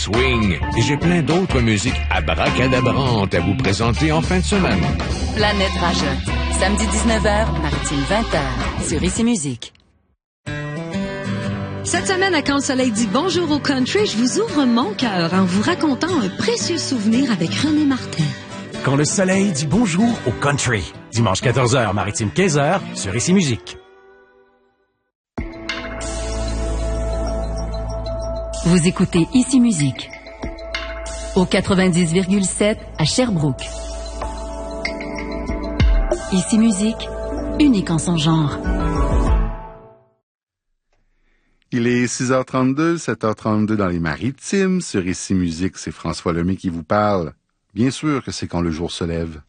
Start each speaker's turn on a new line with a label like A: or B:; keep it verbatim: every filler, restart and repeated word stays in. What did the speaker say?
A: swing, et j'ai plein d'autres musiques abracadabrantes à vous présenter en fin de semaine.
B: Planète Rajotte, samedi dix-neuf heures, Maritime vingt heures, sur Ici Musique.
C: Cette semaine, à Quand le soleil dit bonjour au country, je vous ouvre mon cœur en vous racontant un précieux souvenir avec René Martin.
D: Quand le soleil dit bonjour au country. Dimanche quatorze heures, Maritime quinze heures, sur Ici Musique.
B: Vous écoutez Ici Musique, au quatre-vingt-dix virgule sept à Sherbrooke. Ici Musique, unique en son genre.
E: Il est six heures trente-deux, sept heures trente-deux dans les Maritimes. Sur Ici Musique, c'est François Lemay qui vous parle. Bien sûr que c'est quand le jour se lève.